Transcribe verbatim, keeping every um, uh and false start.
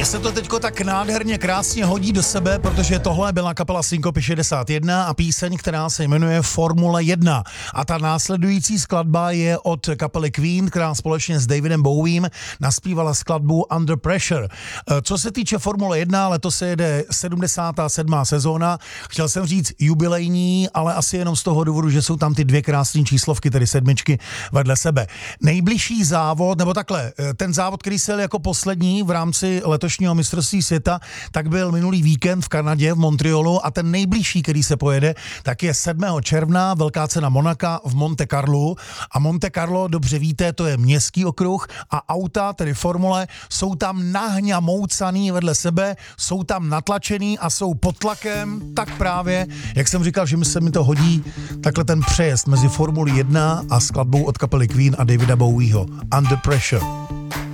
Mně se to teďko tak nádherně krásně hodí do sebe, protože tohle byla kapela Syncopy šedesát jedna a píseň, která se jmenuje Formule jedna. A ta následující skladba je od kapely Queen, která společně s Davidem Bowiem naspívala skladbu Under Pressure. Co se týče Formule jedna, letos se jede sedmdesátá sedmá sezóna. Chtěl jsem říct jubilejní, ale asi jenom z toho důvodu, že jsou tam ty dvě krásné číslovky, tedy sedmičky vedle sebe. Nejbližší závod, nebo takhle, ten závod, který se jel jako poslední v rámci letošního mistrovství světa, tak byl minulý víkend v Kanadě, v Montrealu, a ten nejbližší, který se pojede, tak je sedmého června, velká cena Monaka v Monte Carlu. A Monte Carlo, dobře víte, to je městský okruh a auta, tedy formule, jsou tam nahňa moucaný vedle sebe, jsou tam natlačený a jsou pod tlakem, tak právě, jak jsem říkal, že mi se mi to hodí, takhle ten přejezd mezi Formuli jedna a skladbou od kapely Queen a Davida Bowieho. Under Pressure.